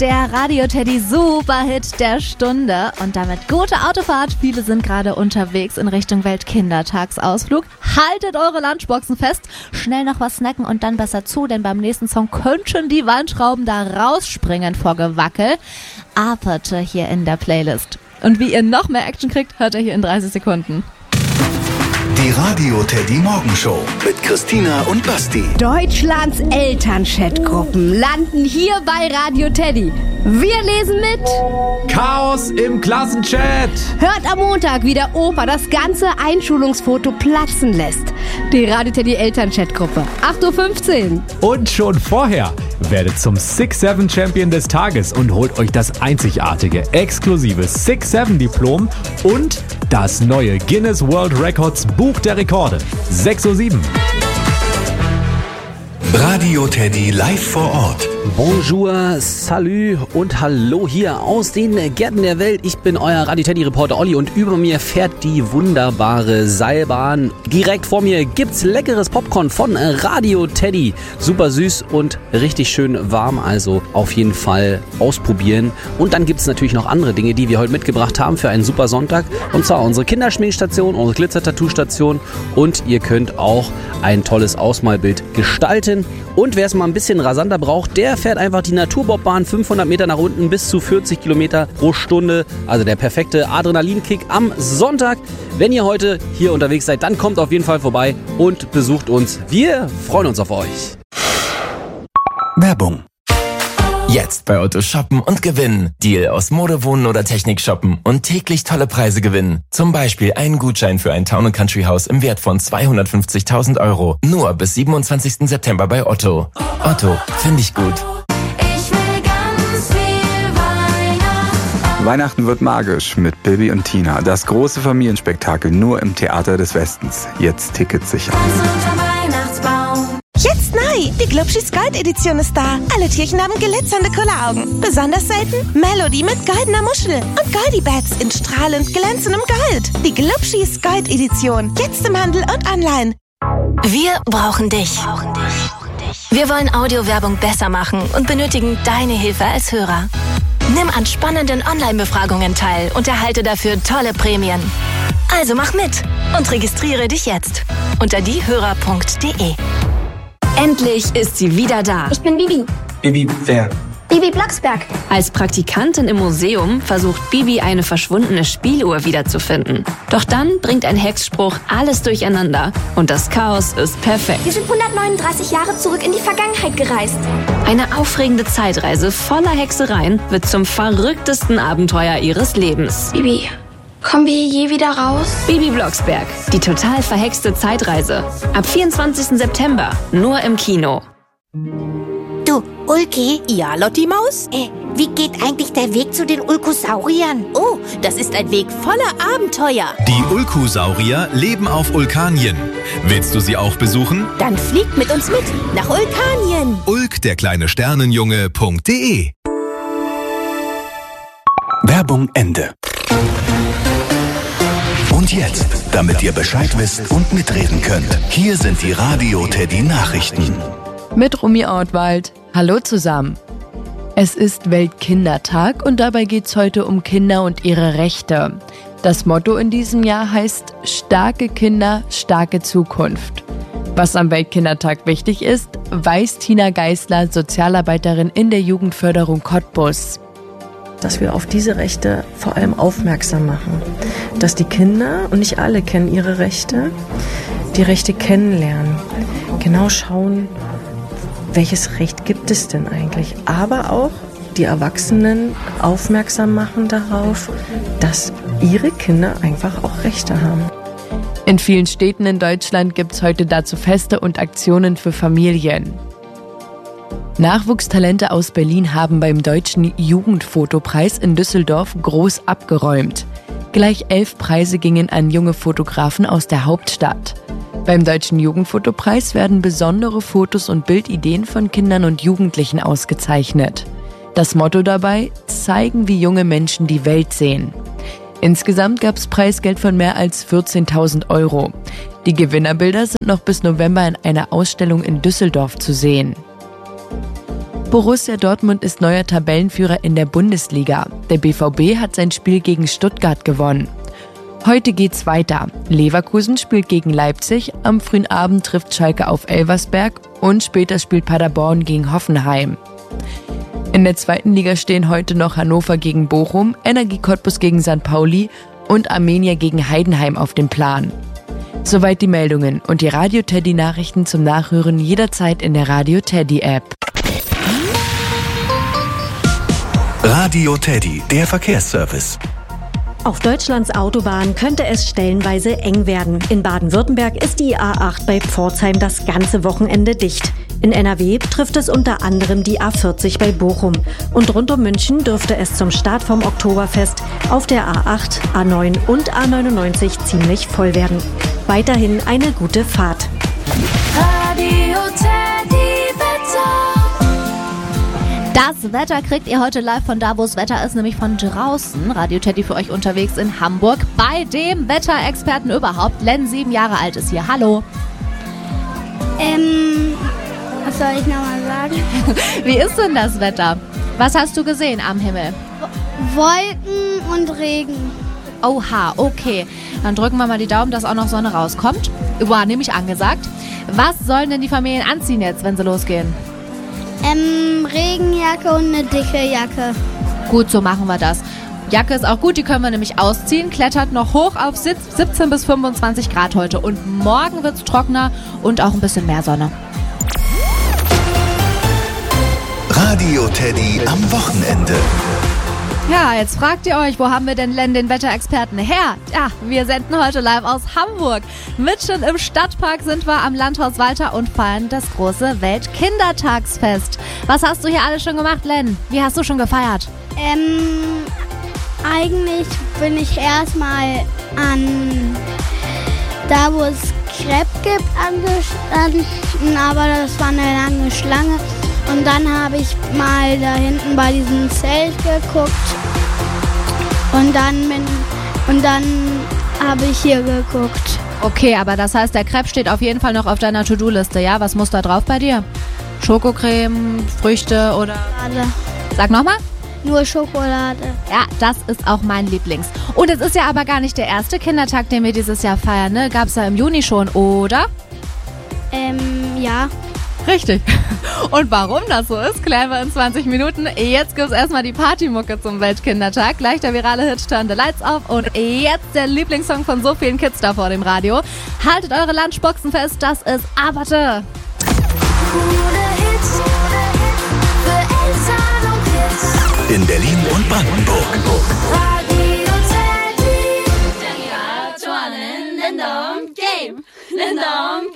der Radio Teddy Superhit der Stunde und damit gute Autofahrt. Viele sind gerade unterwegs in Richtung Weltkindertagsausflug. Haltet eure Lunchboxen fest, schnell noch was snacken und dann besser zu, denn beim nächsten Song könnten die Wandschrauben da rausspringen vor Gewackel. Aperte hier in der Playlist. Und wie ihr noch mehr Action kriegt, hört ihr hier in 30 Sekunden. Die Radio Teddy Morgenshow mit Christina und Basti. Deutschlands Elternchatgruppen landen hier bei Radio Teddy. Wir lesen mit. Chaos im Klassenchat. Hört am Montag, wie der Opa das ganze Einschulungsfoto platzen lässt. Die Radio Teddy Elternchatgruppe. 8:15 Uhr. Und schon vorher werdet zum 6-7 Champion des Tages und holt euch das einzigartige, exklusive 6-7 Diplom und das neue Guinness World Records Buch der Rekorde. 6:07 Uhr. Radio Teddy live vor Ort. Bonjour, salut und hallo hier aus den Gärten der Welt. Ich bin euer Radio Teddy Reporter Olli und über mir fährt die wunderbare Seilbahn. Direkt vor mir gibt's leckeres Popcorn von Radio Teddy. Super süß und richtig schön warm, also auf jeden Fall ausprobieren. Und dann gibt's natürlich noch andere Dinge, die wir heute mitgebracht haben für einen super Sonntag. Und zwar unsere Kinderschminkstation, unsere Glitzer-Tattoo-Station und ihr könnt auch ein tolles Ausmalbild gestalten. Und wer es mal ein bisschen rasanter braucht, der fährt einfach die Naturbobbahn 500 Meter nach unten bis zu 40 Kilometer pro Stunde. Also der perfekte Adrenalinkick am Sonntag. Wenn ihr heute hier unterwegs seid, dann kommt auf jeden Fall vorbei und besucht uns. Wir freuen uns auf euch. Werbung. Jetzt bei Otto shoppen und gewinnen. Deal aus Mode, Wohnen oder Technik shoppen und täglich tolle Preise gewinnen. Zum Beispiel einen Gutschein für ein Town & Country Haus im Wert von 250.000 €. Nur bis 27. September bei Otto. Otto, finde ich gut. Ich will ganz viel Weihnachten. Weihnachten wird magisch mit Bibi und Tina. Das große Familienspektakel nur im Theater des Westens. Jetzt Tickets sichern. Jetzt neu! Die Glubschis Gold-Edition ist da. Alle Tierchen haben glitzernde Kulleraugen. Besonders selten Melody mit goldener Muschel und Goldie-Bats in strahlend glänzendem Gold. Die Glubschis Gold-Edition. Jetzt im Handel und online. Wir brauchen dich. Wir wollen Audiowerbung besser machen und benötigen deine Hilfe als Hörer. Nimm an spannenden Online-Befragungen teil und erhalte dafür tolle Prämien. Also mach mit und registriere dich jetzt unter diehörer.de. Endlich ist sie wieder da. Ich bin Bibi. Bibi wer? Bibi Blocksberg. Als Praktikantin im Museum versucht Bibi eine verschwundene Spieluhr wiederzufinden. Doch dann bringt ein Hexspruch alles durcheinander und das Chaos ist perfekt. Wir sind 139 Jahre zurück in die Vergangenheit gereist. Eine aufregende Zeitreise voller Hexereien wird zum verrücktesten Abenteuer ihres Lebens. Bibi, kommen wir hier je wieder raus? Bibi Blocksberg, die total verhexte Zeitreise. Ab 24. September, nur im Kino. Du, Ulki? Ja, Lotti Maus? Wie geht eigentlich der Weg zu den Ulkosauriern? Oh, das ist ein Weg voller Abenteuer. Die Ulkosaurier leben auf Ulkanien. Willst du sie auch besuchen? Dann fliegt mit uns mit nach Ulkanien. ulk-der-kleine-Sternenjunge.de. Werbung Ende. Und jetzt, damit ihr Bescheid wisst und mitreden könnt, hier sind die Radio Teddy Nachrichten. Mit Rumi Ortwald. Hallo zusammen. Es ist Weltkindertag und dabei geht es heute um Kinder und ihre Rechte. Das Motto in diesem Jahr heißt Starke Kinder, starke Zukunft. Was am Weltkindertag wichtig ist, weiß Tina Geisler, Sozialarbeiterin in der Jugendförderung Cottbus. Dass wir auf diese Rechte vor allem aufmerksam machen. Dass die Kinder, und nicht alle kennen ihre Rechte, die Rechte kennenlernen. Genau schauen, welches Recht gibt es denn eigentlich? Aber auch die Erwachsenen aufmerksam machen darauf, dass ihre Kinder einfach auch Rechte haben. In vielen Städten in Deutschland gibt es heute dazu Feste und Aktionen für Familien. Nachwuchstalente aus Berlin haben beim Deutschen Jugendfotopreis in Düsseldorf groß abgeräumt. Gleich 11 Preise gingen an junge Fotografen aus der Hauptstadt. Beim Deutschen Jugendfotopreis werden besondere Fotos und Bildideen von Kindern und Jugendlichen ausgezeichnet. Das Motto dabei: zeigen, wie junge Menschen die Welt sehen. Insgesamt gab es Preisgeld von mehr als 14.000 €. Die Gewinnerbilder sind noch bis November in einer Ausstellung in Düsseldorf zu sehen. Borussia Dortmund ist neuer Tabellenführer in der Bundesliga. Der BVB hat sein Spiel gegen Stuttgart gewonnen. Heute geht's weiter. Leverkusen spielt gegen Leipzig, am frühen Abend trifft Schalke auf Elversberg und später spielt Paderborn gegen Hoffenheim. In der 2. Liga stehen heute noch Hannover gegen Bochum, Energie Cottbus gegen St. Pauli und Arminia gegen Heidenheim auf dem Plan. Soweit die Meldungen und die Radio Teddy Nachrichten zum Nachhören jederzeit in der Radio Teddy App. Radio Teddy, der Verkehrsservice. Auf Deutschlands Autobahnen könnte es stellenweise eng werden. In Baden-Württemberg ist die A8 bei Pforzheim das ganze Wochenende dicht. In NRW trifft es unter anderem die A40 bei Bochum. Und rund um München dürfte es zum Start vom Oktoberfest auf der A8, A9 und A99 ziemlich voll werden. Weiterhin eine gute Fahrt. Radio Teddy Wetter. Das Wetter kriegt ihr heute live von da, wo das Wetter ist, nämlich von draußen. Radio Teddy für euch unterwegs in Hamburg bei dem Wetterexperten überhaupt. Len, 7 Jahre alt, ist hier. Hallo. Was soll ich nochmal sagen? Wie ist denn das Wetter? Was hast du gesehen am Himmel? Wolken und Regen. Oha, okay. Dann drücken wir mal die Daumen, dass auch noch Sonne rauskommt. War nämlich angesagt. Was sollen denn die Familien anziehen jetzt, wenn sie losgehen? Regenjacke und eine dicke Jacke. Gut, so machen wir das. Jacke ist auch gut, die können wir nämlich ausziehen. Klettert noch hoch auf 17 bis 25 Grad heute. Und morgen wird es trockener und auch ein bisschen mehr Sonne. Radio Teddy am Wochenende. Ja, jetzt fragt ihr euch, wo haben wir denn Len, den Wetterexperten, her? Ja, wir senden heute live aus Hamburg. Mitten im Stadtpark sind wir am Landhaus Walter und feiern das große Weltkindertagsfest. Was hast du hier alles schon gemacht, Len? Wie hast du schon gefeiert? Eigentlich bin ich erstmal an da, wo es Crepe gibt, angestanden, aber das war eine lange Schlange. Und dann habe ich mal da hinten bei diesem Zelt geguckt und dann habe ich hier geguckt. Okay, aber das heißt, der Crepe steht auf jeden Fall noch auf deiner To-Do-Liste, ja? Was muss da drauf bei dir? Schokocreme, Früchte oder... Schokolade. Sag nochmal. Nur Schokolade. Ja, das ist auch mein Lieblings. Und es ist ja aber gar nicht der erste Kindertag, den wir dieses Jahr feiern, ne? Gab's ja im Juni schon, oder? Ja. Richtig. Und warum das so ist, klären wir in 20 Minuten. Jetzt gibt's erstmal die Partymucke zum Weltkindertag. Gleich der virale Hit Turn the Lights Off. Und jetzt der Lieblingssong von so vielen Kids da vor dem Radio. Haltet eure Lunchboxen fest, das ist Abate. In Berlin und Brandenburg. Radio Teddy. Game.